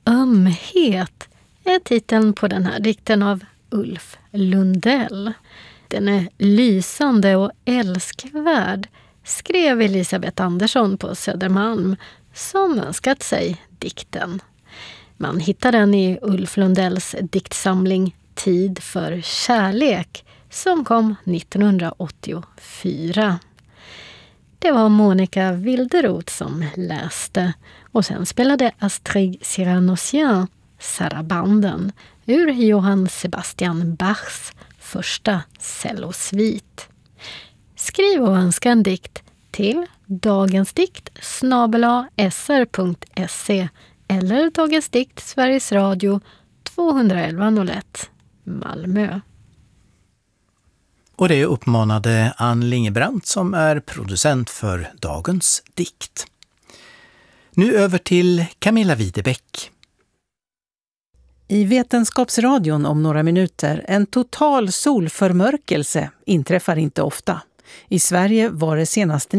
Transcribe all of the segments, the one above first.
Ömhet är titeln på den här dikten av Ulf Lundell. Den är lysande och älskvärd, skrev Elisabeth Andersson på Södermalm som önskat sig dikten. Man hittar den i Ulf Lundells diktsamling Tid för kärlek som kom 1984. Det var Monica Wilderoth som läste och sen spelade Astrid Cyrano-Sien sarabanden ur Johann Sebastian Bachs första cellosvit. Skriv och önska en dikt till dagensdikt@sr.se eller Dagens dikt Sveriges Radio 21101 Malmö. Och det uppmanade Ann Lingebrandt som är producent för Dagens dikt. Nu över till Camilla Widebeck. I Vetenskapsradion om några minuter, en total solförmörkelse inträffar inte ofta. I Sverige var det senast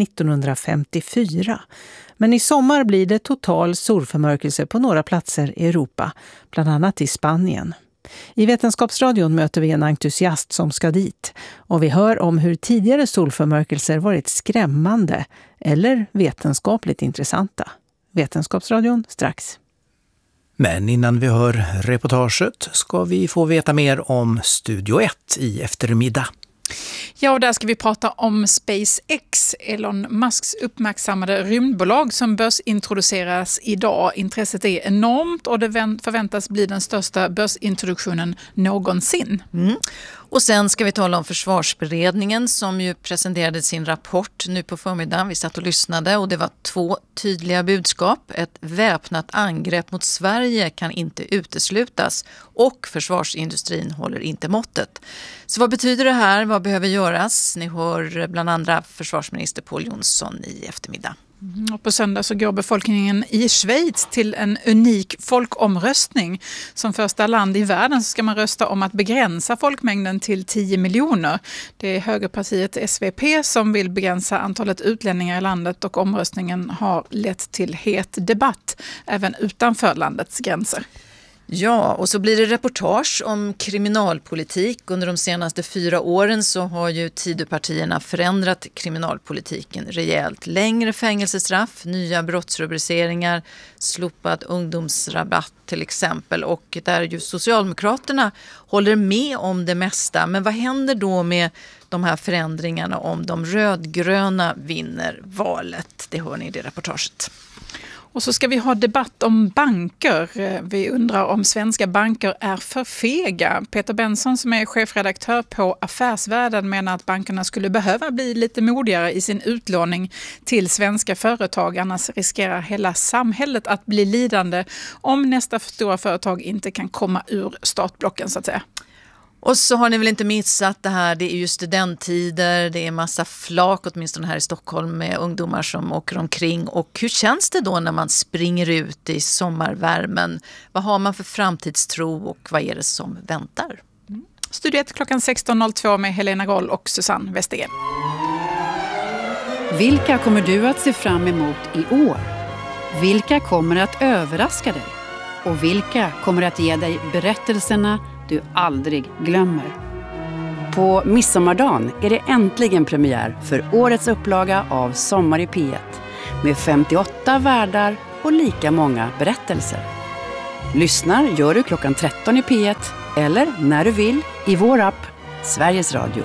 1954. Men i sommar blir det total solförmörkelse på några platser i Europa, bland annat i Spanien. I Vetenskapsradion möter vi en entusiast som ska dit och vi hör om hur tidigare solförmörkelser varit skrämmande eller vetenskapligt intressanta. Vetenskapsradion strax. Men innan vi hör reportaget ska vi få veta mer om Studio 1 i eftermiddag. Ja, och där ska vi prata om SpaceX, Elon Musks uppmärksammade rymdbolag som börsintroduceras idag. Intresset är enormt och det förväntas bli den största börsintroduktionen någonsin. Och sen ska vi tala om försvarsberedningen som ju presenterade sin rapport nu på förmiddagen. Vi satt och lyssnade och det var 2 tydliga budskap. Ett väpnat angrepp mot Sverige kan inte uteslutas och försvarsindustrin håller inte måttet. Så vad betyder det här? Vad behöver göras? Ni hör bland andra försvarsminister Pål Jonsson i eftermiddag. Och på söndag så går befolkningen i Schweiz till en unik folkomröstning. Som första land i världen så ska man rösta om att begränsa folkmängden till 10 miljoner. Det är högerpartiet SVP som vill begränsa antalet utlänningar i landet och omröstningen har lett till het debatt även utanför landets gränser. Ja, och så blir det reportage om kriminalpolitik. Under de senaste 4 åren så har ju Tidöpartierna förändrat kriminalpolitiken rejält. Längre fängelsestraff, nya brottsrubriceringar, slopad ungdomsrabatt till exempel. Och där ju Socialdemokraterna håller med om det mesta. Men vad händer då med de här förändringarna om de rödgröna vinner valet? Det hör ni i det reportaget. Och så ska vi ha debatt om banker. Vi undrar om svenska banker är för fega. Peter Benson som är chefredaktör på Affärsvärlden menar att bankerna skulle behöva bli lite modigare i sin utlåning till svenska företag. Annars riskerar hela samhället att bli lidande om nästa stora företag inte kan komma ur startblocken så att säga. Och så har ni väl inte missat det här, det är ju studenttider, det är massa flak åtminstone här i Stockholm med ungdomar som åker omkring. Och hur känns det då när man springer ut i sommarvärmen? Vad har man för framtidstro och vad är det som väntar? Studio 1 klockan 16.02 med Helena Groll och Susanne Westergren. Vilka kommer du att se fram emot i år? Vilka kommer att överraska dig? Och vilka kommer att ge dig berättelserna du aldrig glömmer? På midsommardagen är det äntligen premiär för årets upplaga av Sommar i P1 med 58 värdar och lika många berättelser. Lyssnar gör du klockan 13 i P1 eller när du vill i vår app Sveriges Radio.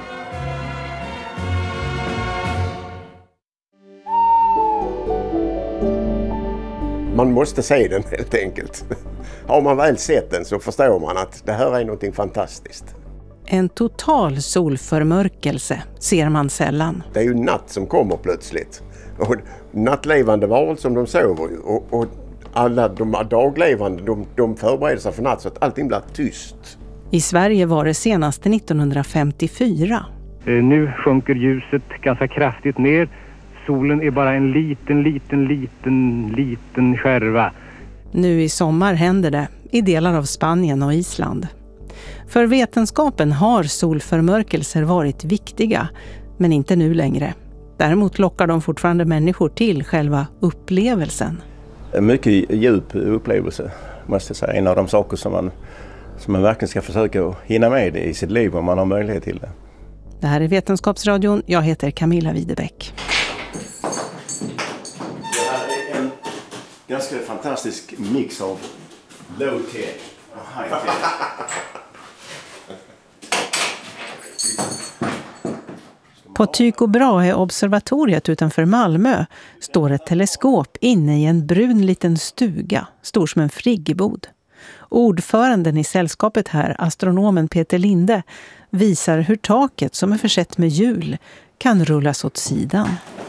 Man måste se den helt enkelt. Har man väl sett den så förstår man att det här är någonting fantastiskt. En total solförmörkelse ser man sällan. Det är ju natt som kommer plötsligt. Och nattlevande varelser som de sover ju. Och alla de daglevande de förbereder sig för natt så att allting blir tyst. I Sverige var det senaste 1954. Nu sjunker ljuset ganska kraftigt ner. Solen är bara en liten skärva. Nu i sommar händer det i delar av Spanien och Island. För vetenskapen har solförmörkelser varit viktiga, men inte nu längre. Däremot lockar de fortfarande människor till själva upplevelsen. En mycket djup upplevelse, måste jag säga. En av de saker som man verkligen ska försöka hinna med i sitt liv om man har möjlighet till det. Det här är Vetenskapsradion. Jag heter Camilla Widebeck. Det här är en ganska fantastisk mix av low-tech och high-tech. På Tycho Brahe-observatoriet utanför Malmö står ett teleskop inne i en brun liten stuga, stor som en friggebod. Ordföranden i sällskapet här, astronomen Peter Linde, visar hur taket som är försett med hjul kan rullas åt sidan.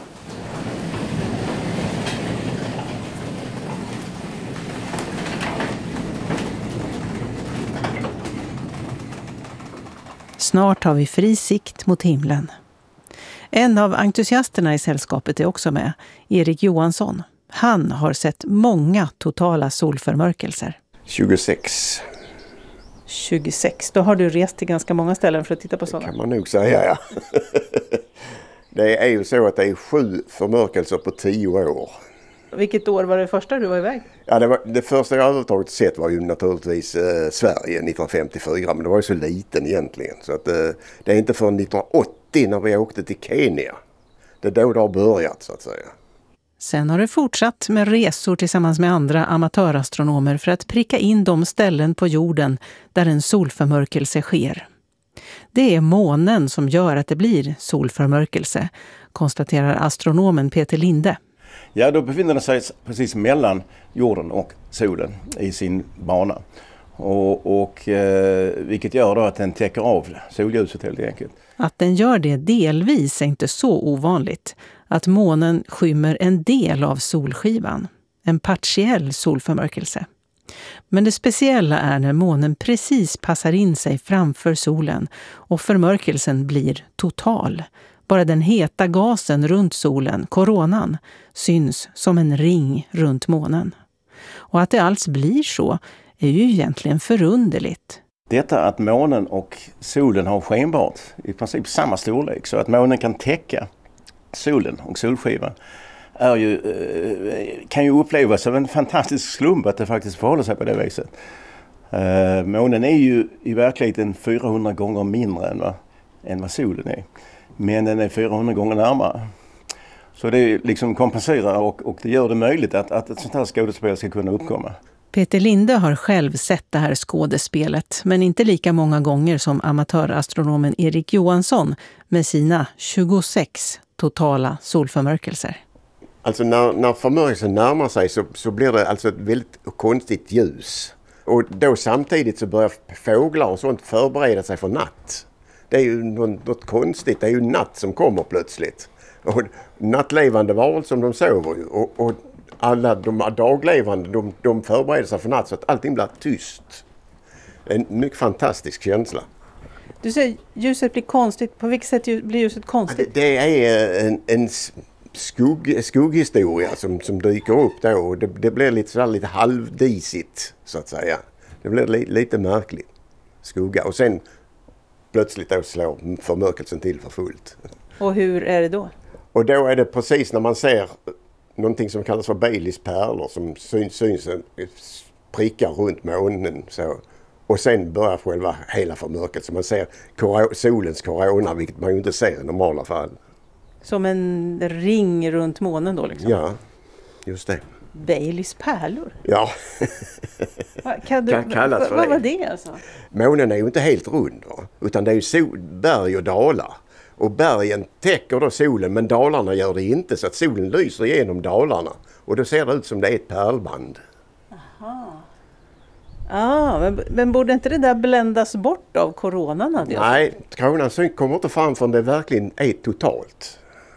Snart har vi fri sikt mot himlen. En av entusiasterna i sällskapet är också med, Erik Johansson. Han har sett många totala solförmörkelser. 26. 26. Då har du rest till ganska många ställen för att titta på sådana. Kan man nog säga, ja. Det är ju så att det är 7 förmörkelser på 10 år. Vilket år var det första du var iväg? Ja, det första jag överhuvudtaget sett var ju naturligtvis Sverige 1954, men det var ju så liten egentligen. Så att, det är inte förrän 1980 när vi åkte till Kenya. Det är då det har börjat, så att säga. Sen har det fortsatt med resor tillsammans med andra amatörastronomer för att pricka in de ställen på jorden där en solförmörkelse sker. Det är månen som gör att det blir solförmörkelse, konstaterar astronomen Peter Linde. Ja, då befinner den sig precis mellan jorden och solen i sin bana. Vilket gör då att den täcker av solljuset helt enkelt. Att den gör det delvis är inte så ovanligt. Att månen skymmer en del av solskivan. En partiell solförmörkelse. Men det speciella är när månen precis passar in sig framför solen och förmörkelsen blir total. Bara den heta gasen runt solen, koronan, syns som en ring runt månen. Och att det alls blir så är ju egentligen förunderligt. Detta att månen och solen har skenbart i princip samma storlek, så att månen kan täcka solen och solskivan, kan ju upplevas som en fantastisk slump att det faktiskt förhåller sig på det viset. Månen är ju i verkligheten 400 gånger mindre än vad solen är. Men den är 400 gånger närmare. Så det liksom kompenserar och det gör det möjligt att ett sånt här skådespel ska kunna uppkomma. Peter Linde har själv sett det här skådespelet, men inte lika många gånger som amatörastronomen Erik Johansson med sina 26 totala solförmörkelser. Alltså när förmörkelsen närmar sig så blir det alltså ett väldigt konstigt ljus. Och då samtidigt så börjar fåglar och sånt förbereda sig för natt. Det är ju något konstigt, det är ju natt som kommer plötsligt. Och nattlevande varelser som de sover ju. Och alla de daglevande, de förbereder sig för natt så att allting blir tyst. En mycket fantastisk känsla. Du säger ljuset blir konstigt. På vilket sätt blir ljuset konstigt? Det är en skugghistoria som dyker upp då. Och det blir lite halvdisigt så att säga. Det blir lite märkligt. Skugga. Och sen plötsligt då slår förmörkelsen till för fullt. Och hur är det då? Och då är det precis när man ser någonting som kallas för Baileys pärlor som syns prickar runt månen så. Och sen börjar själva hela förmörkelsen. Man ser solens korona, vilket man ju inte ser i normala fall. Som en ring runt månen då liksom? Ja, just det. Baileys pärlor? Ja. Kan kallas för vad var det alltså? Månen är ju inte helt rund, va? Utan det är ju berg och dalar. Och bergen täcker då solen, men dalarna gör det inte, så att solen lyser igenom dalarna. Och då ser det ut som det är ett pärlband. Men borde inte det där bländas bort av koronan? Nej, koronan kommer inte fram förrän det verkligen är totalt.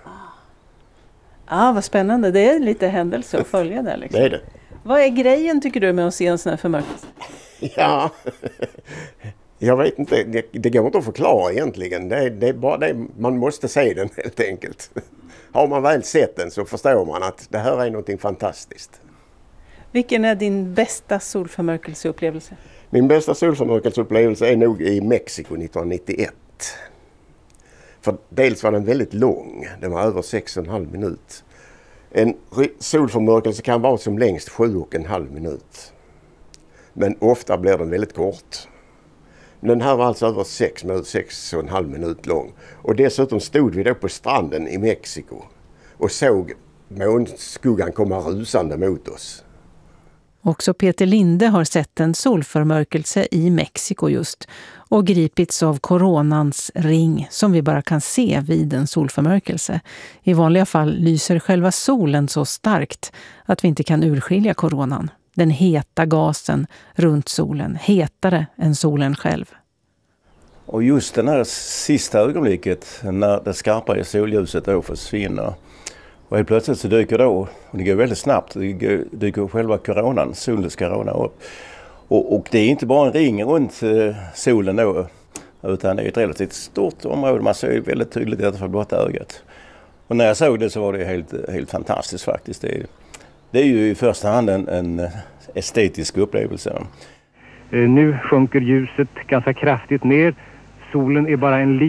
Vad spännande. Det är lite händelse att följa det. Liksom. Det är det. Vad är grejen tycker du med att se en sån här förmörkelse? Ja, jag vet inte. Det går inte att förklara egentligen. Det är bara det, man måste se den helt enkelt. Har man väl sett den så förstår man att det här är någonting fantastiskt. Vilken är din bästa solförmörkelseupplevelse? Min bästa solförmörkelseupplevelse är nog i Mexiko 1991. För dels var den väldigt lång. Den var över 6,5 minut. En solförmörkelse kan vara som längst 7,5 minut. Men ofta blir den väldigt kort. Den här var alltså över 6,5 minut lång. Och dessutom stod vi då på stranden i Mexiko och såg månskuggan komma rusande mot oss. Också Peter Linde har sett en solförmörkelse i Mexiko just och gripits av coronans ring som vi bara kan se vid en solförmörkelse. I vanliga fall lyser själva solen så starkt att vi inte kan urskilja coronan. Den heta gasen runt solen, hetare än solen själv. Och just det här sista ögonblicket när det skarpa solljuset då försvinner. Och helt plötsligt så dyker då, och det går väldigt snabbt, dyker själva coronan, solens corona upp. Och det är inte bara en ring runt solen då, utan det är ett relativt stort område. Man ser ju väldigt tydligt detta för blotta ögat. Och när jag såg det så var det helt fantastiskt faktiskt. Det är ju i första hand en estetisk upplevelse. Nu sjunker ljuset ganska kraftigt ner. Solen är bara en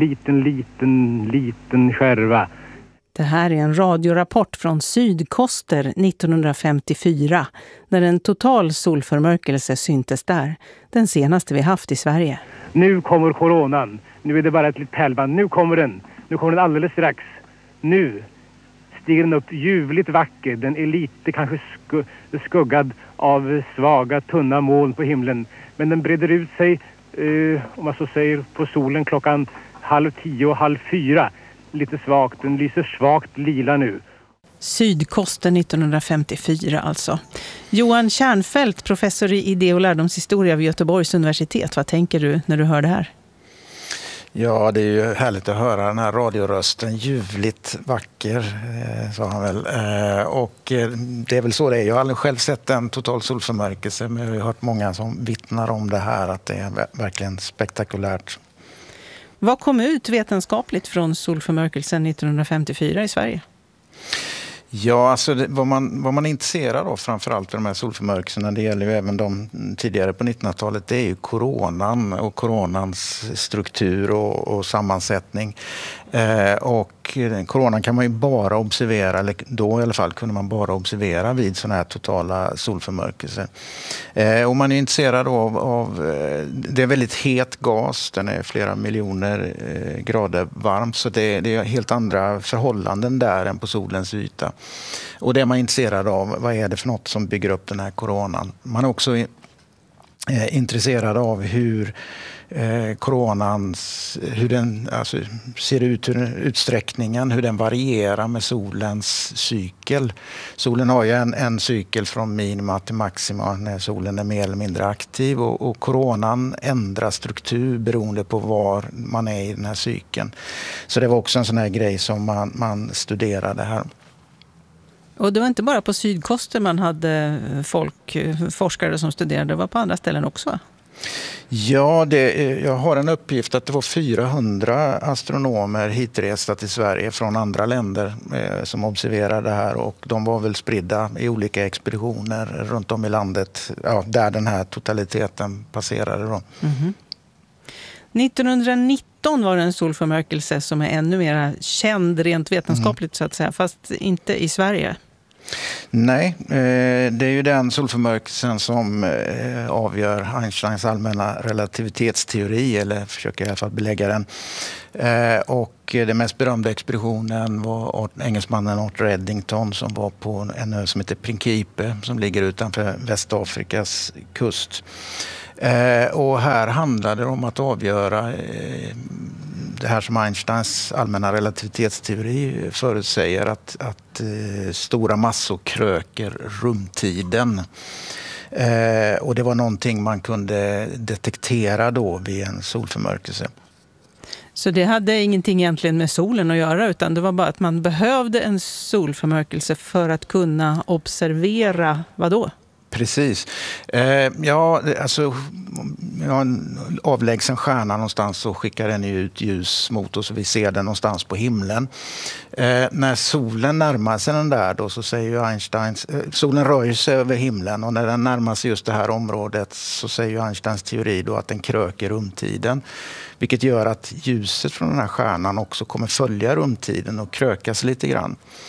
liten skärva. Det här är en radiorapport från Sydkoster 1954 när en total solförmörkelse syntes där. Den senaste vi haft i Sverige. Nu kommer coronan. Nu är det bara ett litet pärlband. Nu kommer den alldeles strax. Nu stiger den upp ljuvligt vacker. Den är lite kanske skuggad av svaga, tunna moln på himlen. Men den breder ut sig, om man så säger, på solen klockan 9:30 och 3:30. Lite svagt, den lyser svagt lila nu. Sydkosten 1954 alltså. Johan Kärnfält, professor i idé- och lärdomshistoria vid Göteborgs universitet. Vad tänker du när du hör det här? Ja, det är ju härligt att höra den här radiorösten. Ljuvligt vacker, sa han väl. Och det är väl så det är. Jag har aldrig själv sett en total solförmörkelse, men jag har hört många som vittnar om det här, att det är verkligen spektakulärt. Vad kom ut vetenskapligt från solförmörkelsen 1954 i Sverige? Ja, alltså vad man är intresserad av framförallt för de här solförmörkelserna, det gäller ju även de tidigare på 1900-talet, det är ju coronan och coronans struktur och sammansättning. Och coronan kan man ju bara observera, eller då i alla fall kunde man bara observera vid sådana här totala solförmörkelser. Och man är intresserad av det är väldigt het gas, den är flera miljoner grader varm, så det är helt andra förhållanden där än på solens yta. Och det är man intresserad av, vad är det för något som bygger upp den här coronan. Man är också intresserad av hur hur den alltså ser ut, utsträckningen, hur den varierar med solens cykel. Solen har ju en cykel från minima till maxima när solen är mer eller mindre aktiv, och coronan ändrar struktur beroende på var man är i den här cykeln. Så det var också en sån här grej som man studerade här. Och det var inte bara på Sydkosten man hade forskare som studerade, det var på andra ställen också? Ja, jag har en uppgift att det var 400 astronomer hitresta till Sverige från andra länder som observerade det här, och de var väl spridda i olika expeditioner runt om i landet, där den här totaliteten passerade då. Mm-hmm. 1919 var det en solförmörkelse som är ännu mer känd rent vetenskapligt så att säga, fast inte i Sverige. Nej, det är ju den solförmörkelsen som avgör Einsteins allmänna relativitetsteori, eller försöker i alla fall belägga den. Och den mest berömda expeditionen var engelsmannen Arthur Eddington som var på en ö som heter Principe som ligger utanför Västafrikas kust. Och här handlade det om att avgöra det här som Einsteins allmänna relativitetsteori förutsäger, att stora massor kröker rumtiden. Och det var någonting man kunde detektera då vid en solförmörkelse. Så det hade ingenting egentligen med solen att göra, utan det var bara att man behövde en solförmörkelse för att kunna observera vad då? Precis. Alltså en avlägsen stjärna någonstans så skickar den ut ljus mot oss och vi ser den någonstans på himlen. När solen närmar sig den där då, så säger ju Einstein, solen rör sig över himlen, och när den närmar sig just det här området så säger ju Einsteins teori då att den kröker rumtiden. Vilket gör att ljuset från den här stjärnan också kommer följa rumtiden och krökas lite grann.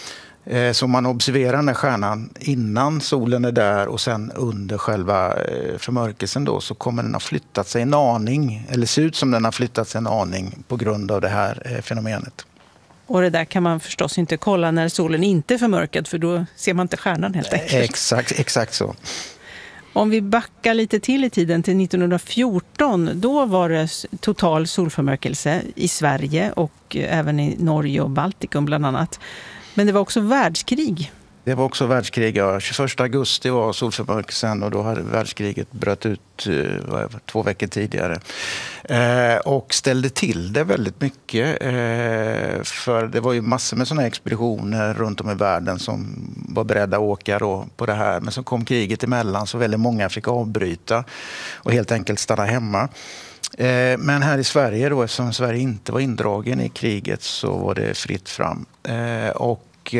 Så man observerar den här stjärnan innan solen är där och sen under själva förmörkelsen då, så kommer den ha flyttat sig en aning, eller ser ut som den har flyttat sig en aning på grund av det här fenomenet. Och det där kan man förstås inte kolla när solen inte är förmörkad, för då ser man inte stjärnan helt enkelt. Exakt så. Om vi backar lite till i tiden till 1914, då var det total solförmörkelse i Sverige och även i Norge och Baltikum bland annat. Men det var också världskrig. Det var också världskrig, ja. 21 augusti var solförmörkelsen och då hade världskriget bröt ut 2 veckor tidigare. Och ställde till det väldigt mycket. För det var ju massor med sådana expeditioner runt om i världen som var beredda att åka då på det här. Men så kom kriget emellan så väldigt många fick avbryta och helt enkelt stanna hemma. Men här i Sverige då, eftersom Sverige inte var indragen i kriget, så var det fritt fram. Och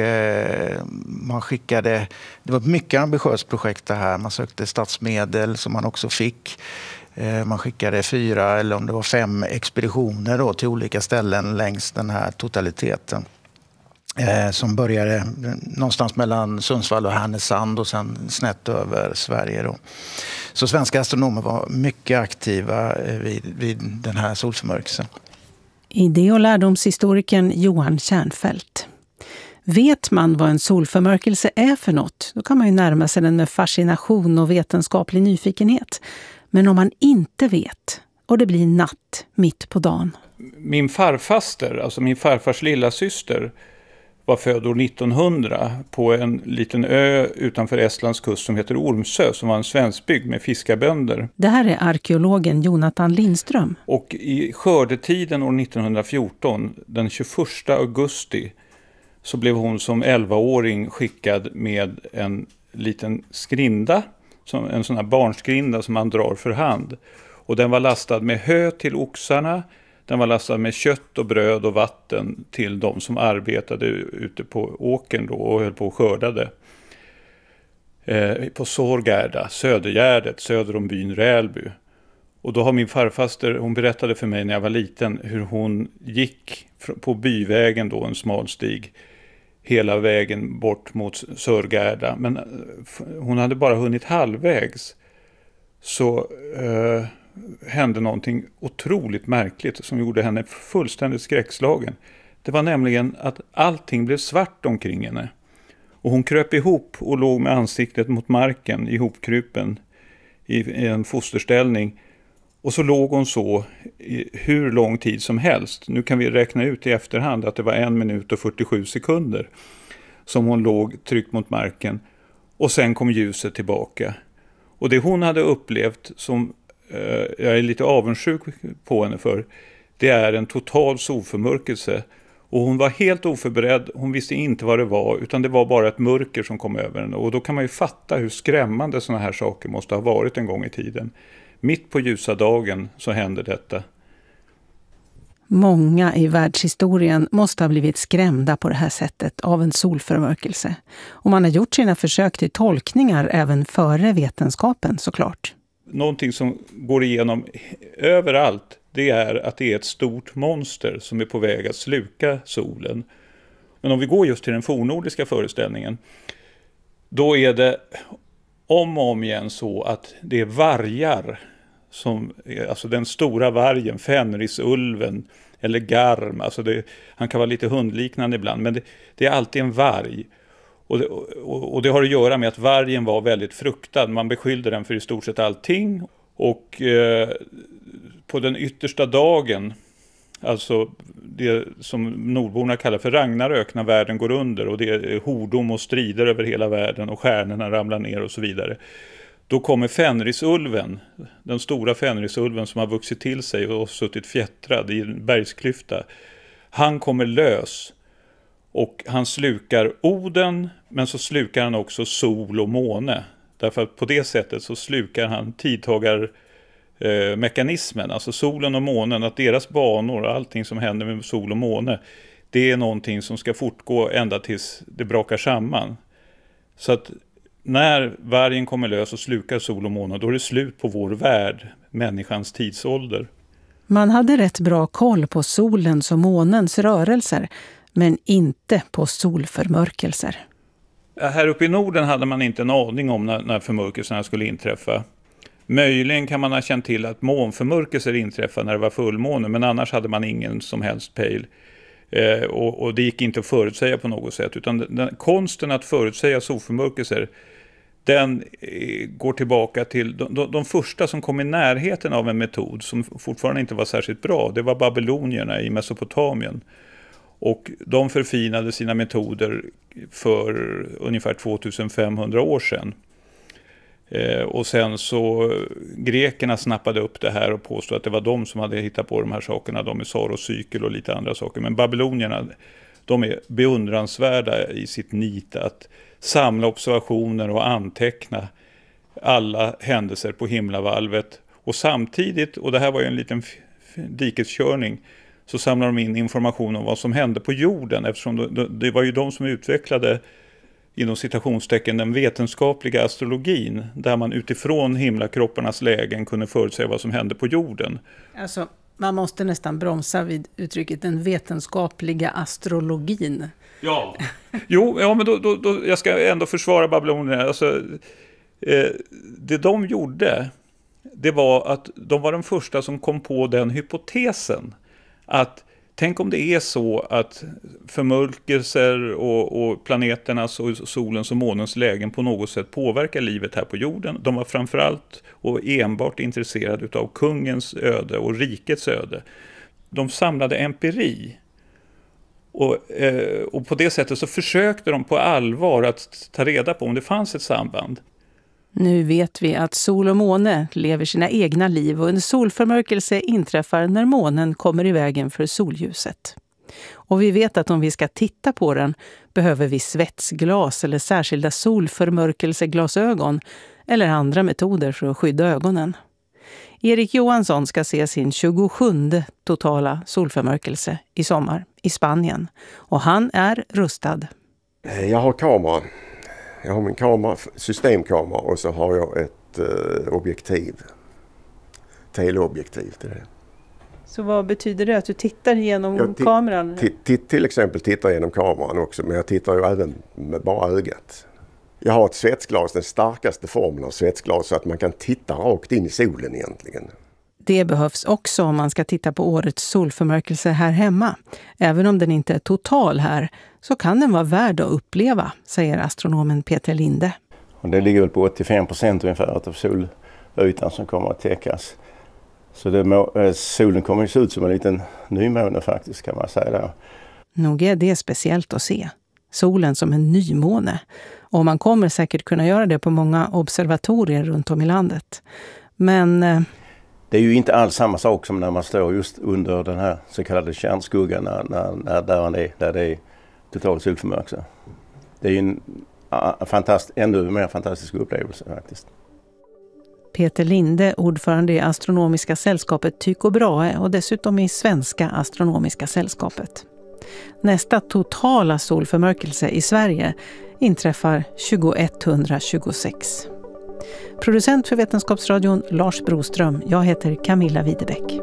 man skickade, det var ett mycket ambitiöst projekt det här. Man sökte statsmedel som man också fick. Man skickade 4 eller om det var 5 expeditioner då till olika ställen längs den här totaliteten. Som började någonstans mellan Sundsvall och Härnösand och sen snett över Sverige då. Så svenska astronomer var mycket aktiva vid den här solförmörkelsen. Idé- och lärdomshistorikern Johan Kärnfeldt. Vet man vad en solförmörkelse är för något, då kan man ju närma sig den med fascination och vetenskaplig nyfikenhet. Men om man inte vet och det blir natt mitt på dagen. Min farfaster, alltså min farfars lilla syster, var född år 1900 på en liten ö utanför Estlands kust som heter Ormsö, som var en svenskbygd med fiskarbönder. Det här är arkeologen Jonathan Lindström. Och i skördetiden år 1914, den 21 augusti, så blev hon som 11-åring skickad med en liten skrinda, en sån här barnskrinda som man drar för hand. Och den var lastad med hö till oxarna, den var lastad med kött och bröd och vatten till de som arbetade ute på åkern då och höll på och skördade. På Sårgärda, Södergärdet, söder om byn Rälby. Och då har min farfaster, hon berättade för mig när jag var liten hur hon gick på byvägen då, en smal stig, hela vägen bort mot Sörgärda. Men hon hade bara hunnit halvvägs. Så hände någonting otroligt märkligt som gjorde henne fullständigt skräckslagen. Det var nämligen att allting blev svart omkring henne. Och hon kröp ihop och låg med ansiktet mot marken, ihopkrupen i en fosterställning. Och så låg hon så i hur lång tid som helst. Nu kan vi räkna ut i efterhand att det var 1 minut och 47 sekunder som hon låg tryckt mot marken. Och sen kom ljuset tillbaka. Och det hon hade upplevt, som jag är lite avundsjuk på henne för, det är en total solförmörkelse. Och hon var helt oförberedd, hon visste inte vad det var, utan det var bara ett mörker som kom över henne. Och då kan man ju fatta hur skrämmande såna här saker måste ha varit en gång i tiden. Mitt på ljusa dagen så hände detta. Många i världshistorien måste ha blivit skrämda på det här sättet av en solförmörkelse. Och man har gjort sina försök till tolkningar även före vetenskapen såklart. Någonting som går igenom överallt, det är att det är ett stort monster som är på väg att sluka solen. Men om vi går just till den fornnordiska föreställningen, då är det om och om igen så att det är vargar, alltså den stora vargen, Fenrisulven eller Garm, alltså han kan vara llite hundliknande ibland, men det är alltid en varg. Och det har att göra med att vargen var väldigt fruktad. Man beskyllde den för i stort sett allting. Och på den yttersta dagen, alltså det som nordborna kallar för Ragnarök, när världen går under och det är hordom och strider över hela världen och stjärnorna ramlar ner och så vidare. Då kommer Fenrisulven, den stora Fenrisulven som har vuxit till sig och suttit fjättrad i en bergsklyfta. Han kommer lös. Och han slukar Oden, men så slukar han också sol och måne. Därför att på det sättet så slukar han tidtagarmekanismen, alltså solen och månen, att deras banor och allting som händer med sol och måne, det är någonting som ska fortgå ända tills det brakar samman. Så att när vargen kommer lös och slukar sol och måne, då är det slut på vår värld, människans tidsålder. Man hade rätt bra koll på solens och månens rörelser. Men inte på solförmörkelser. Här uppe i Norden hade man inte en aning om när förmörkelserna skulle inträffa. Möjligen kan man ha känt till att månförmörkelser inträffade när det var fullmåne, men annars hade man ingen som helst pejl. Och det gick inte att förutsäga på något sätt, utan konsten att förutsäga solförmörkelser, den går tillbaka till de första som kom i närheten av en metod som fortfarande inte var särskilt bra. Det var babylonierna i Mesopotamien. Och de förfinade sina metoder för ungefär 2500 år sedan. Och sen så grekerna snappade upp det här och påstod att det var de som hade hittat på de här sakerna. De är Saros cykel och lite andra saker. Men babylonierna, de är beundransvärda i sitt nit att samla observationer och anteckna alla händelser på himlavalvet. Och samtidigt, och det här var ju en liten dikeskörning, så samlar de in information om vad som hände på jorden, eftersom det var ju de som utvecklade inom citationstecken den vetenskapliga astrologin, där man utifrån himlakropparnas lägen kunde förutsäga vad som hände på jorden. Alltså, man måste nästan bromsa vid uttrycket den vetenskapliga astrologin. Ja, men då jag ska ändå försvara babylonierna. Alltså, det de gjorde, det var att de var de första som kom på den hypotesen att tänk om det är så att förmörkelser och planeternas och solens och månens lägen på något sätt påverkar livet här på jorden. De var framförallt och enbart intresserade av kungens öde och rikets öde. De samlade empiri. Och på det sättet så försökte de på allvar att ta reda på om det fanns ett samband. Nu vet vi att sol och måne lever sina egna liv och en solförmörkelse inträffar när månen kommer i vägen för solljuset. Och vi vet att om vi ska titta på den behöver vi svetsglas eller särskilda solförmörkelseglasögon eller andra metoder för att skydda ögonen. Erik Johansson ska se sin 27:e totala solförmörkelse i sommar i Spanien och han är rustad. Jag har kamera. Jag har min kamera, systemkamera, och så har jag ett objektiv. Teleobjektiv till det. Så vad betyder det att du tittar genom kameran? Till exempel tittar genom kameran också, men jag tittar ju även med bara ögat. Jag har ett svetsglas, den starkaste formen av svetsglas, så att man kan titta rakt in i solen egentligen. Det behövs också om man ska titta på årets solförmörkelse här hemma. Även om den inte är total här så kan den vara värd att uppleva, säger astronomen Peter Linde. Och det ligger väl på 85% ungefär av solytan som kommer att täckas. Så solen kommer att se ut som en liten nymåne faktiskt, kan man säga där. Nog är det speciellt att se. Solen som en nymåne. Och man kommer säkert kunna göra det på många observatorier runt om i landet. Men det är ju inte alls samma sak som när man står just under den här så kallade kärnskuggan där det är total solförmörkelse. Det är ju en ännu mer fantastisk upplevelse faktiskt. Peter Linde, ordförande i Astronomiska sällskapet Tycho Brahe och dessutom i Svenska Astronomiska sällskapet. Nästa totala solförmörkelse i Sverige inträffar 2126. Producent för Vetenskapsradion Lars Broström. Jag heter Camilla Widebeck.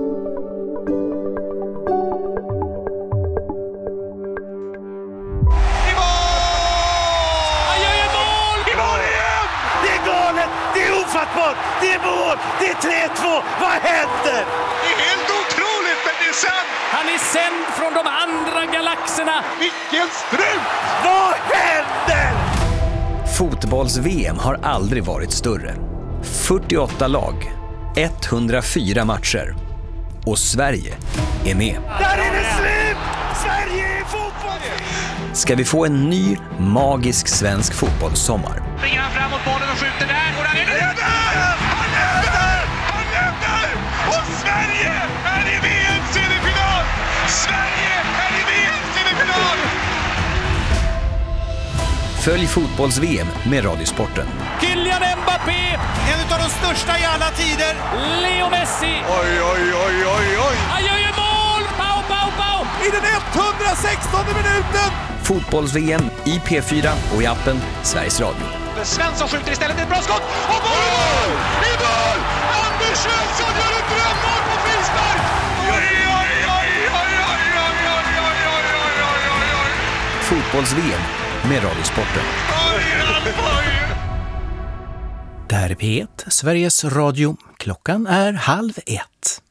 Det är mål! Det är 3-2! Vad händer? Det är helt otroligt, men det är sant! Han är sänd från de andra galaxerna! Vilken strut! Vad händer? Fotbolls-VM har aldrig varit större. 48 lag, 104 matcher. Och Sverige är med. Där är det slut! Sverige är fotboll! Ska vi få en ny, magisk svensk fotbollssommar? Springer han framåt bollen och skjuter där. Och där är det! Han lämnar! Han lämnar! Och Sverige är i VM-semifinal! Sverige är i VM-semifinal! Följ fotbolls-VM med Radiosporten. Kylian Mbappé! En av de största i alla tider. Leo Messi! Oj, oj, oj, oj, oj! Han gör ju mål! Pau, pau, pau! I den 116:e minuten! Fotbolls-VM i P4 och i appen Sveriges Radio. Svensson skjuter istället ett bra skott. Och mål! I mål! Anders Svensson gör ett drömmål på frispark! Oj, oj, oj, oj, oj, oj, oj, oj, oj, oj, oj, fotbolls-VM med Radiosporten. Det här är P1, Sveriges Radio. Klockan är 12:30.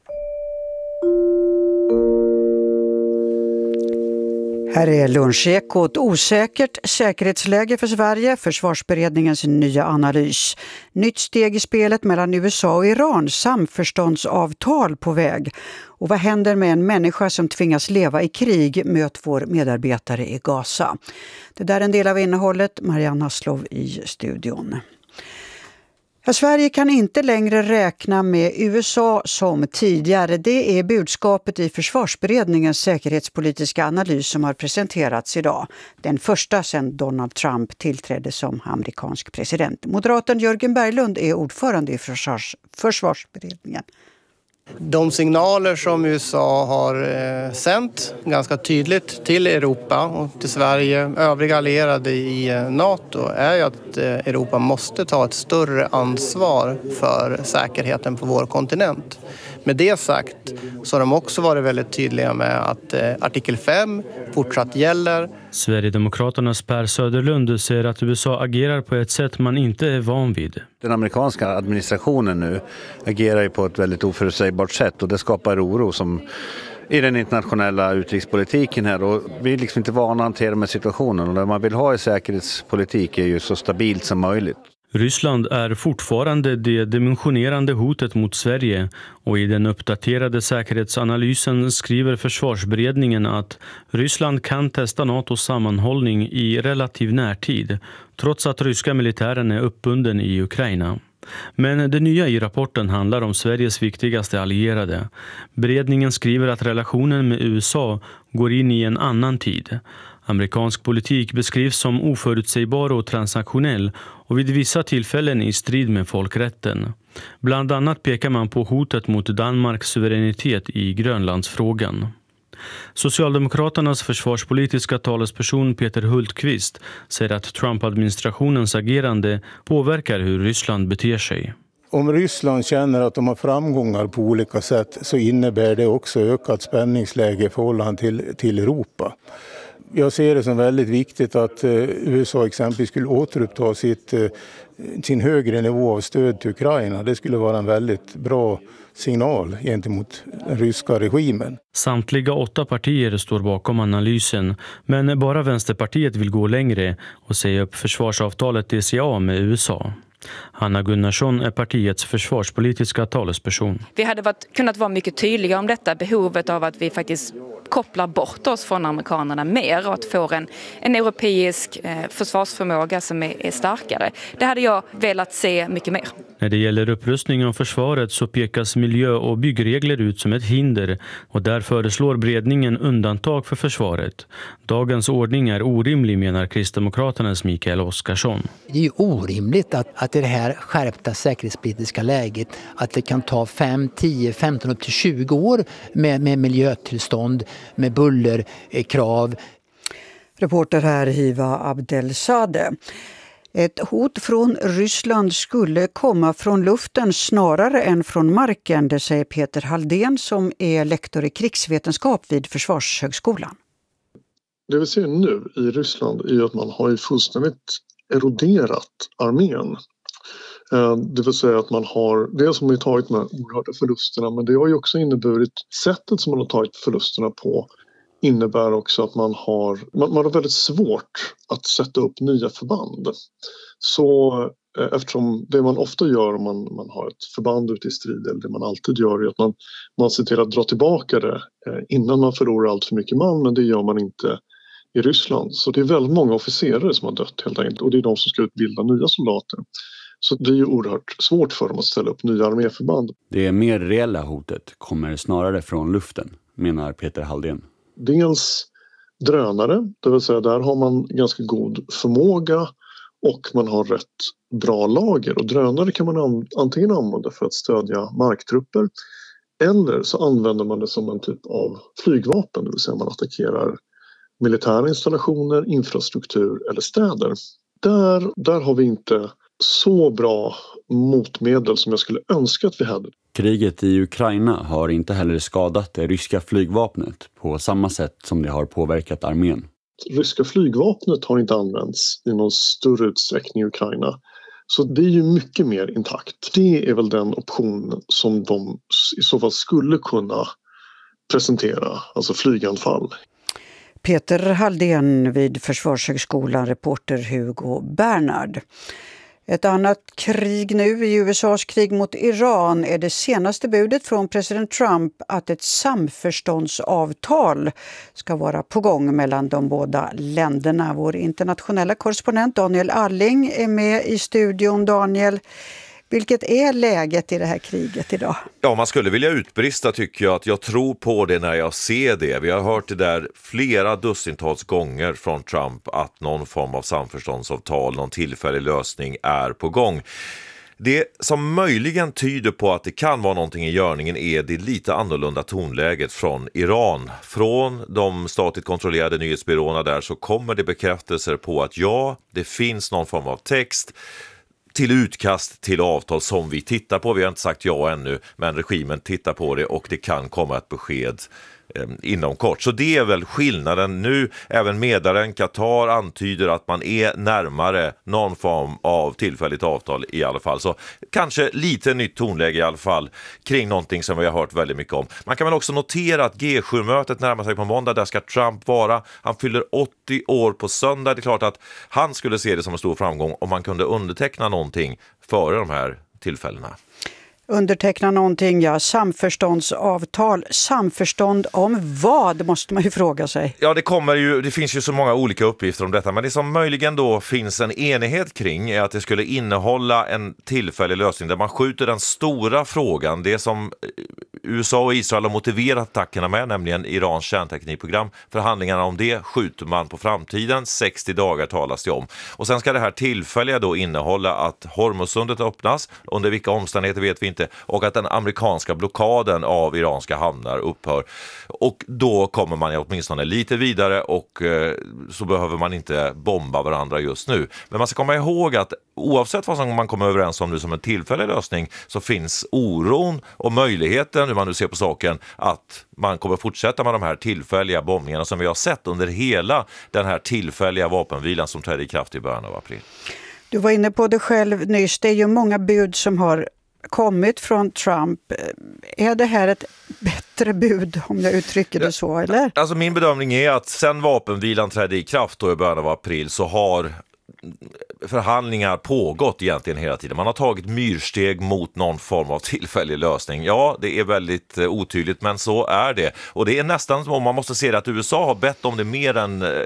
Här är Lunchekot. Osäkert säkerhetsläge för Sverige, Försvarsberedningens nya analys. Nytt steg i spelet mellan USA och Iran, samförståndsavtal på väg. Och vad händer med en människa som tvingas leva i krig? Möt vår medarbetare i Gaza. Det där är en del av innehållet. Marianne Haslov i studion. Ja, Sverige kan inte längre räkna med USA som tidigare. Det är budskapet i Försvarsberedningens säkerhetspolitiska analys som har presenterats idag. Den första sedan Donald Trump tillträdde som amerikansk president. Moderaten Jörgen Berglund är ordförande i Försvarsberedningen. De signaler som USA har sänt ganska tydligt till Europa och till Sverige, övriga allierade i NATO, är ju att Europa måste ta ett större ansvar för säkerheten på vår kontinent. Med det sagt så har de också varit väldigt tydliga med att artikel 5 fortsatt gäller. Sverigedemokraternas Per Söderlund säger att USA agerar på ett sätt man inte är van vid. Den amerikanska administrationen nu agerar ju på ett väldigt oförutsägbart sätt och det skapar oro som i den internationella utrikespolitiken här. Och vi är liksom inte vana att hantera med situationen och det man vill ha i säkerhetspolitik är ju så stabilt som möjligt. Ryssland är fortfarande det dimensionerande hotet mot Sverige och i den uppdaterade säkerhetsanalysen skriver Försvarsberedningen att Ryssland kan testa NATOs sammanhållning i relativ närtid trots att ryska militären är uppbunden i Ukraina. Men det nya i rapporten handlar om Sveriges viktigaste allierade. Beredningen skriver att relationen med USA går in i en annan tid. Amerikansk politik beskrivs som oförutsägbar och transaktionell och vid vissa tillfällen i strid med folkrätten. Bland annat pekar man på hotet mot Danmarks suveränitet i Grönlandsfrågan. Socialdemokraternas försvarspolitiska talesperson Peter Hultqvist säger att Trump-administrationens agerande påverkar hur Ryssland beter sig. Om Ryssland känner att de har framgångar på olika sätt så innebär det också ökat spänningsläge i förhållande till Europa. Jag ser det som väldigt viktigt att USA exempelvis skulle återuppta sin högre nivå av stöd till Ukraina. Det skulle vara en väldigt bra signal gentemot den ryska regimen. Samtliga 8 partier står bakom analysen, men bara Vänsterpartiet vill gå längre och säga upp försvarsavtalet DCA med USA. Hanna Gunnarsson är partiets försvarspolitiska talesperson. Vi hade kunnat vara mycket tydliga om detta, behovet av att vi faktiskt kopplar bort oss från amerikanerna mer och att få en europeisk försvarsförmåga som är starkare. Det hade jag velat se mycket mer. När det gäller upprustning av försvaret så pekas miljö- och byggregler ut som ett hinder och där föreslår beredningen undantag för försvaret. Dagens ordning är orimlig, menar Kristdemokraternas Mikael Oskarsson. Det är ju orimligt att i det här skärpta säkerhetspolitiska läget att det kan ta 5, 10, 15 upp till 20 år med miljötillstånd, med bullerkrav. Reporter här Hiva Abdelsadeh. Ett hot från Ryssland skulle komma från luften snarare än från marken, det säger Peter Halldén som är lektor i krigsvetenskap vid Försvarshögskolan. Det vi ser nu i Ryssland är att man har ju fullständigt eroderat armén. Det vill säga att man har, det som har tagit med oerhörda förlusterna, men det har ju också inneburit sättet som man har tagit förlusterna på innebär också att man har väldigt svårt att sätta upp nya förband. Så eftersom det man ofta gör om man har ett förband ute i strid, eller det man alltid gör är att man ser till att dra tillbaka det innan man förlorar allt för mycket man, men det gör man inte i Ryssland. Så det är väldigt många officerare som har dött helt enkelt och det är de som ska utbilda nya soldater. Så det är ju oerhört svårt för dem att ställa upp nya arméförband. Det mer reella hotet kommer snarare från luften, menar Peter Halldén. Dels drönare, det vill säga där har man ganska god förmåga och man har rätt bra lager. Och drönare kan man antingen använda för att stödja marktrupper eller så använder man det som en typ av flygvapen, det vill säga man attackerar militära installationer, infrastruktur eller städer. Där har vi inte så bra motmedel som jag skulle önska att vi hade. Kriget i Ukraina har inte heller skadat det ryska flygvapnet på samma sätt som det har påverkat armén. ryska flygvapnet har inte använts i någon större utsträckning i Ukraina. Så det är ju mycket mer intakt. Det är väl den option som de i så fall skulle kunna presentera, alltså flyganfall. Peter Halldén vid Försvarshögskolan, reporter Hugo Bernhard. Ett annat krig nu i USAs krig mot Iran är det senaste budet från president Trump att ett samförståndsavtal ska vara på gång mellan de båda länderna. Vår internationella korrespondent Daniel Alling är med i studion. Daniel, vilket är läget i det här kriget idag? Ja, man skulle vilja utbrista tycker jag att jag tror på det när jag ser det. Vi har hört det där flera dussintals gånger från Trump att någon form av samförståndsavtal, någon tillfällig lösning är på gång. Det som möjligen tyder på att det kan vara någonting i görningen är det lite annorlunda tonläget från Iran. Från de statligt kontrollerade nyhetsbyråerna där så kommer det bekräftelser på att ja, det finns någon form av text till utkast till avtal som vi tittar på. Vi har inte sagt ja ännu, men regimen tittar på det och det kan komma ett besked inom kort. Så det är väl skillnaden nu. Även medlaren Qatar antyder att man är närmare någon form av tillfälligt avtal i alla fall. Så kanske lite nytt tonläge i alla fall kring någonting som vi har hört väldigt mycket om. Man kan väl också notera att G7-mötet närmar sig på måndag. Där ska Trump vara. Han fyller 80 år på söndag. Det är klart att han skulle se det som en stor framgång om man kunde underteckna någonting före de här tillfällena. Underteckna någonting, ja. Samförståndsavtal. Samförstånd om vad, måste man ju fråga sig. Ja, det finns ju så många olika uppgifter om detta, men det som möjligen då finns en enighet kring är att det skulle innehålla en tillfällig lösning där man skjuter den stora frågan, det som USA och Israel har motiverat attackerna med, nämligen Irans kärnteknikprogram. Förhandlingarna om det skjuter man på framtiden, 60 dagar talas det om. Och sen ska det här tillfälliga då innehålla att Hormuzsundet öppnas, under vilka omständigheter vet vi inte, och att den amerikanska blockaden av iranska hamnar upphör. Och då kommer man åtminstone lite vidare och så behöver man inte bomba varandra just nu. Men man ska komma ihåg att oavsett vad som man kommer överens om nu som en tillfällig lösning så finns oron och möjligheten, hur man nu ser på saken, att man kommer fortsätta med de här tillfälliga bombningarna som vi har sett under hela den här tillfälliga vapenvilan som trädde i kraft i början av april. Du var inne på det själv nyss. Det är ju många bud som har kommit från Trump. Är det här ett bättre bud, om jag uttrycker det så, eller? Alltså min bedömning är att sen vapenvilan trädde i kraft då i början av april så har förhandlingar pågått egentligen hela tiden. Man har tagit myrsteg mot någon form av tillfällig lösning. Ja, det är väldigt otydligt, men så är det. Och det är nästan som om man måste se att USA har bett om det mer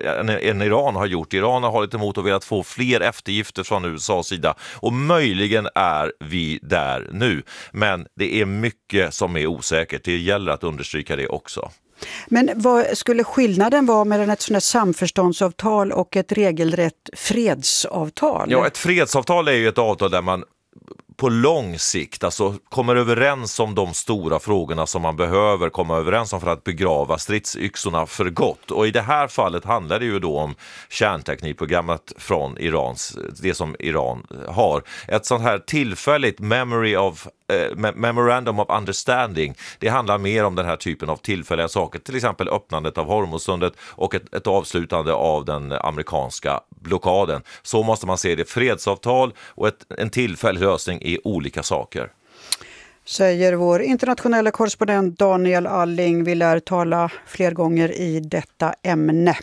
än Iran har gjort. Iran har hållit emot och velat få fler eftergifter från USAs sida. Och möjligen är vi där nu. Men det är mycket som är osäkert. Det gäller att understryka det också. Men vad skulle skillnaden vara mellan ett sådant här samförståndsavtal och ett regelrätt fredsavtal? Ja, ett fredsavtal är ju ett avtal där man på lång sikt alltså kommer överens om de stora frågorna som man behöver komma överens om för att begrava stridsyxorna för gott. Och i det här fallet handlar det ju då om kärnteknikprogrammet från det som Iran har. Ett sånt här tillfälligt Memorandum of Understanding, det handlar mer om den här typen av tillfälliga saker, till exempel öppnandet av Hormuzsundet och ett avslutande av den amerikanska blockaden. Så måste man se det. Fredsavtal och en tillfällig lösning är olika saker. Säger vår internationella korrespondent Daniel Alling. Vi lär tala fler gånger i detta ämne.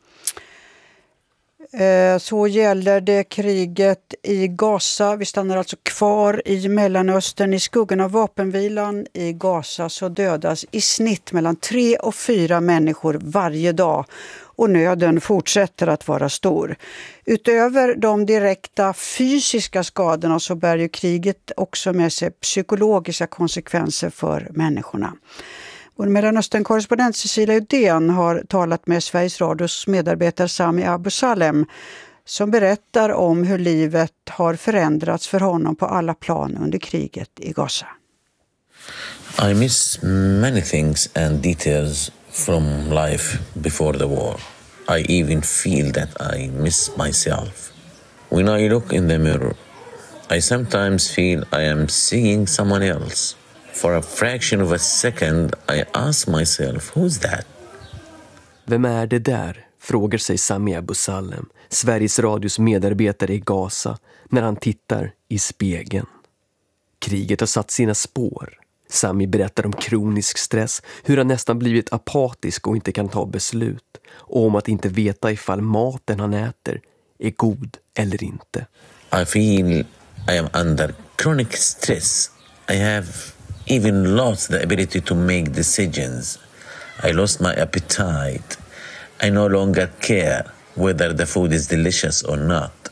Så gäller det kriget i Gaza. Vi stannar alltså kvar i Mellanöstern. I skuggan av vapenvilan i Gaza så dödas i snitt mellan 3 och 4 människor varje dag. Och nöden fortsätter att vara stor. Utöver de direkta fysiska skadorna så bär ju kriget också med sig psykologiska konsekvenser för människorna. Vår Mellanöstern-korrespondent Cecilia Udén har talat med Sveriges Radios medarbetare Sami Abu Salem som berättar om hur livet har förändrats för honom på alla plan under kriget i Gaza. I miss many things and details from life before the war. I even feel that I miss myself. When I look in the mirror, I sometimes feel I am seeing someone else. For a fraction of a second I ask myself, who's that? Vem är det där? frågar sig Sami Abu Salem, Sveriges Radios medarbetare i Gaza, när han tittar i spegeln. Kriget har satt sina spår. Sami berättar om kronisk stress, hur han nästan blivit apatisk och inte kan ta beslut, och om att inte veta ifall maten han äter är god eller inte. I feel I am under chronic stress. I have even lost the ability to make decisions. I lost my appetite. I no longer care whether the food is delicious or not.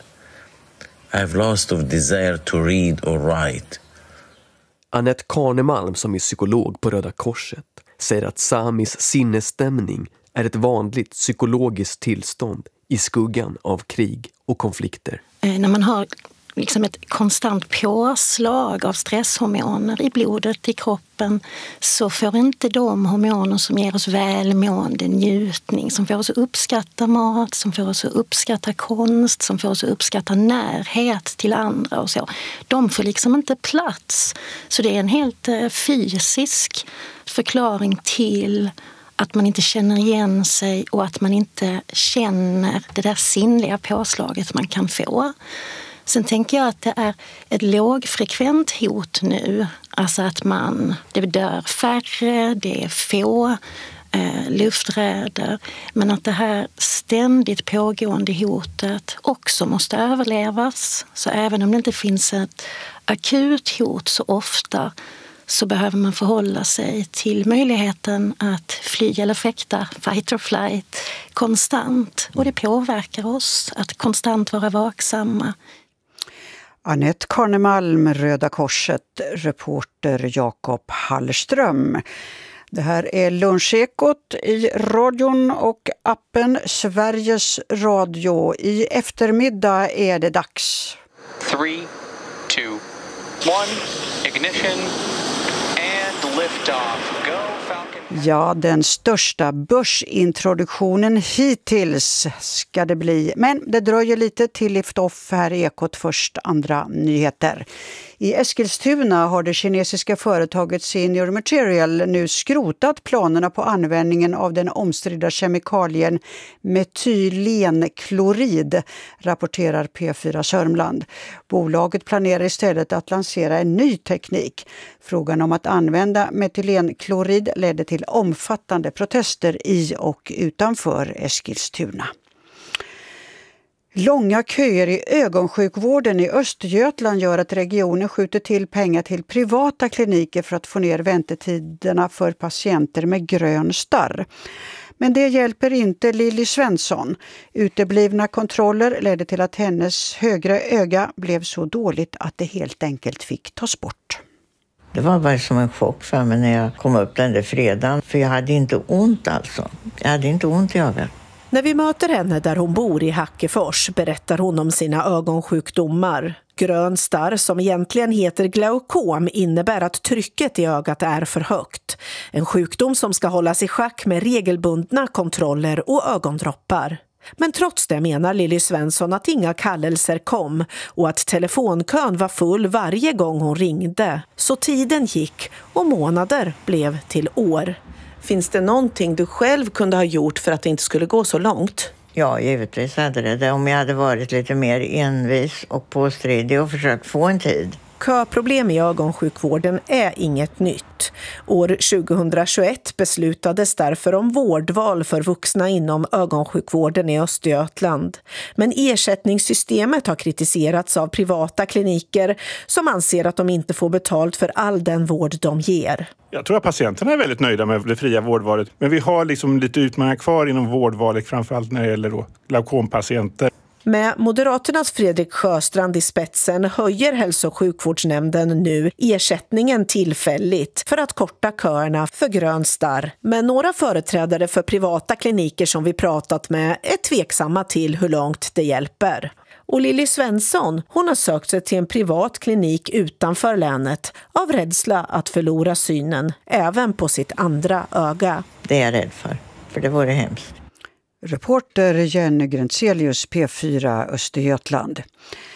I've lost of desire to read or write. Annette Karnemalm, som är psykolog på Röda Korset, säger att Samis sinnesstämning är ett vanligt psykologiskt tillstånd i skuggan av krig och konflikter. När man har liksom ett konstant påslag av stresshormoner i blodet, i kroppen, så får inte de hormoner som ger oss välmående, njutning, som får oss att uppskatta mat, som får oss att uppskatta konst, som får oss att uppskatta närhet till andra och så. De får liksom inte plats. Så det är en helt fysisk förklaring till att man inte känner igen sig och att man inte känner det där sinnliga påslaget man kan få. Sen tänker jag att det är ett lågfrekvent hot nu. Alltså att det dör färre, det är få lufträder. Men att det här ständigt pågående hotet också måste överlevas. Så även om det inte finns ett akut hot så ofta, så behöver man förhålla sig till möjligheten att fly eller fäkta, fight or flight, konstant. Och det påverkar oss att konstant vara vaksamma. Annette Karnemalm, Röda Korset, reporter Jakob Hallström. Det här är Lunchekot i radion och appen Sveriges Radio. I eftermiddag är det dags. 3, 2, 1, ignition and lift-off. Go Falcon. Ja, den största börsintroduktionen hittills ska det bli. Men det dröjer lite till lift-off. Här i Ekot först, andra nyheter. I Eskilstuna har det kinesiska företaget Senior Material nu skrotat planerna på användningen av den omstridda kemikalien metylenklorid, rapporterar P4 Sörmland. Bolaget planerar istället att lansera en ny teknik. Frågan om att använda metylenklorid ledde till omfattande protester i och utanför Eskilstuna. Långa köer i ögonsjukvården i Östergötland gör att regionen skjuter till pengar till privata kliniker för att få ner väntetiderna för patienter med grön starr. Men det hjälper inte Lilly Svensson. Uteblivna kontroller ledde till att hennes högra öga blev så dåligt att det helt enkelt fick tas bort. Det var bara som en chock för mig när jag kom upp den där fredagen. För jag hade inte ont alltså. Jag hade inte ont i ögat. När vi möter henne där hon bor i Hackefors berättar hon om sina ögonsjukdomar. Grön starr, som egentligen heter glaukom, innebär att trycket i ögat är för högt. En sjukdom som ska hållas i schack med regelbundna kontroller och ögondroppar. Men trots det menar Lilly Svensson att inga kallelser kom och att telefonkön var full varje gång hon ringde. Så tiden gick och månader blev till år. Finns det någonting du själv kunde ha gjort för att det inte skulle gå så långt? Ja, givetvis hade det. Om jag hade varit lite mer envis och påstridig och försökt få en tid. Köproblem i ögonsjukvården är inget nytt. År 2021 beslutades därför om vårdval för vuxna inom ögonsjukvården i Östergötland. Men ersättningssystemet har kritiserats av privata kliniker som anser att de inte får betalt för all den vård de ger. Jag tror att patienterna är väldigt nöjda med det fria vårdvalet. Men vi har liksom lite utmaningar kvar inom vårdvalet, framförallt när det gäller då glaukompatienter. Med Moderaternas Fredrik Sjöstrand i spetsen höjer hälso- och sjukvårdsnämnden nu ersättningen tillfälligt för att korta köerna för grön starr. Men några företrädare för privata kliniker som vi pratat med är tveksamma till hur långt det hjälper. Och Lilly Svensson, hon har sökt sig till en privat klinik utanför länet av rädsla att förlora synen, även på sitt andra öga. Det är jag rädd för det vore hemskt. Reporter Jenny Grentzelius, P4 Östergötland.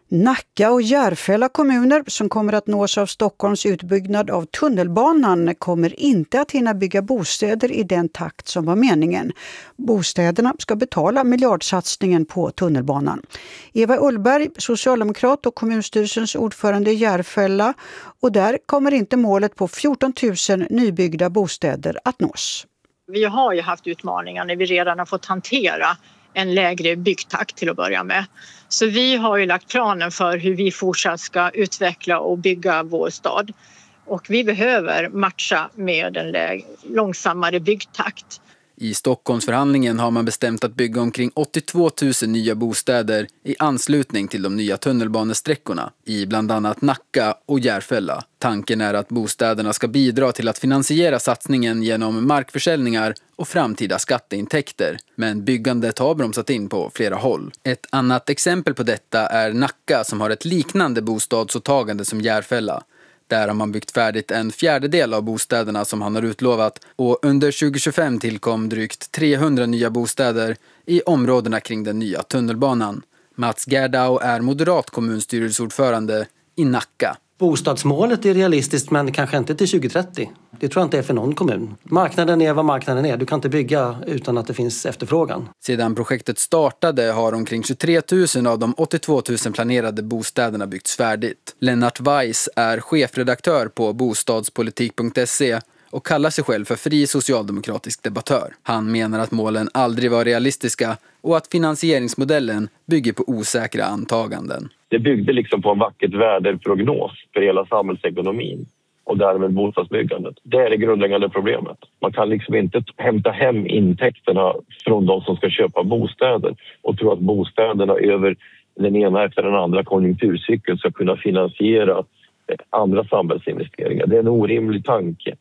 Nacka och Järfälla kommuner som kommer att nås av Stockholms utbyggnad av tunnelbanan kommer inte att hinna bygga bostäder i den takt som var meningen. Bostäderna ska betala miljardsatsningen på tunnelbanan. Eva Ullberg, socialdemokrat och kommunstyrelsens ordförande i Järfälla, och där kommer inte målet på 14 000 nybyggda bostäder att nås. Vi har ju haft utmaningar när vi redan har fått hantera en lägre byggtakt till att börja med. Så vi har ju lagt planen för hur vi fortsatt ska utveckla och bygga vår stad. Och vi behöver matcha med en långsammare byggtakt. I Stockholmsförhandlingen har man bestämt att bygga omkring 82 000 nya bostäder i anslutning till de nya tunnelbanesträckorna i bland annat Nacka och Järfälla. Tanken är att bostäderna ska bidra till att finansiera satsningen genom markförsäljningar och framtida skatteintäkter. Men byggandet har bromsat in på flera håll. Ett annat exempel på detta är Nacka som har ett liknande bostadsåtagande som Järfälla. Där har man byggt färdigt en fjärdedel av bostäderna som han har utlovat och under 2025 tillkom drygt 300 nya bostäder i områdena kring den nya tunnelbanan. Mats Gerdau är moderat kommunstyrelseordförande i Nacka. Bostadsmålet är realistiskt men kanske inte till 2030. Det tror jag inte är för någon kommun. Marknaden är vad marknaden är. Du kan inte bygga utan att det finns efterfrågan. Sedan projektet startade har omkring 23 000 av de 82 000 planerade bostäderna byggts färdigt. Lennart Weiss är chefredaktör på bostadspolitik.se och kallar sig själv för fri socialdemokratisk debattör. Han menar att målen aldrig var realistiska och att finansieringsmodellen bygger på osäkra antaganden. Det byggde liksom på en vackert väderprognos för hela samhällsekonomin och därmed bostadsbyggandet. Det är det grundläggande problemet. Man kan liksom inte hämta hem intäkterna från de som ska köpa bostäder och tro att bostäderna över den ena efter den andra konjunkturcykeln ska kunna finansiera andra samhällsinvesteringar. Det är en orimlig tanke.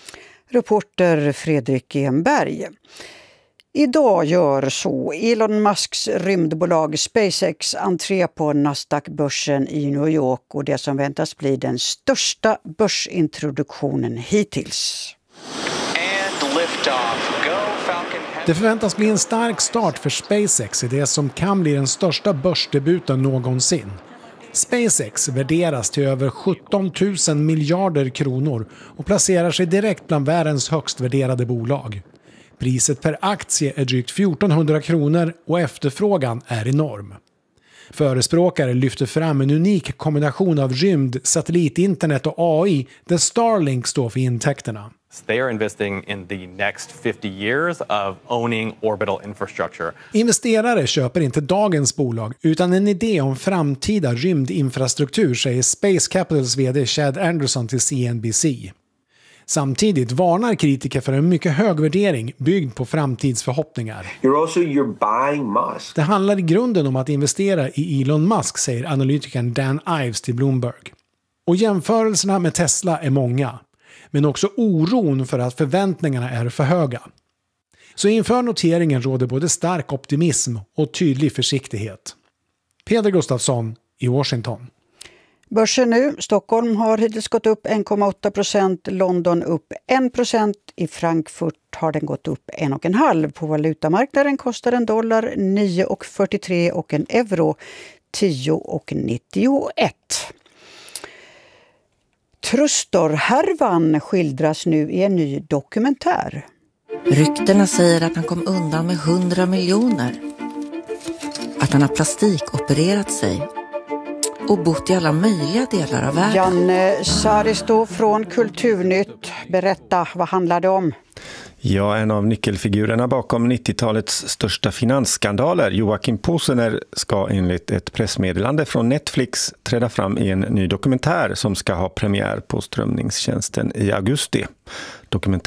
Reporter Fredrik Enberg. Idag gör så Elon Musks rymdbolag SpaceX entré på Nasdaq-börsen i New York och det som väntas bli den största börsintroduktionen hittills. Det förväntas bli en stark start för SpaceX i det som kan bli den största börsdebuten någonsin. SpaceX värderas till över 17 000 miljarder kronor och placerar sig direkt bland världens högst värderade bolag. Priset per aktie är drygt 1400 kronor och efterfrågan är enorm. Förespråkare lyfter fram en unik kombination av rymd, satellitinternet och AI där Starlink står för intäkterna. They are investing in the next 50 years of owning orbital infrastructure. Investerare köper inte dagens bolag utan en idé om framtida rymdinfrastruktur, säger Space Capitals vd Chad Anderson till CNBC. Samtidigt varnar kritiker för en mycket hög värdering byggd på framtidsförhoppningar. You're buying Musk. Det handlar i grunden om att investera i Elon Musk, säger analytikern Dan Ives till Bloomberg. Och jämförelserna med Tesla är många, men också oron för att förväntningarna är för höga. Så inför noteringen råder både stark optimism och tydlig försiktighet. Peder Gustafsson i Washington. Börsen nu. Stockholm har hittills gått upp 1,8%, London upp 1%, i Frankfurt har den gått upp 1,5%. På valutamarknaden kostar en dollar 9,43 och en euro 10,91. Trustor-härvan skildras nu i en ny dokumentär. Ryktena säger att han kom undan med 100 miljoner. Att han har plastikopererat sig och bott i alla möjliga delar av världen. Janne Saristo från Kulturnytt. Berätta, vad handlar det om? Ja, en av nyckelfigurerna bakom 90-talets största finansskandaler, Joakim Posener, ska enligt ett pressmeddelande från Netflix träda fram i en ny dokumentär som ska ha premiär på strömningstjänsten i augusti. Dokumentären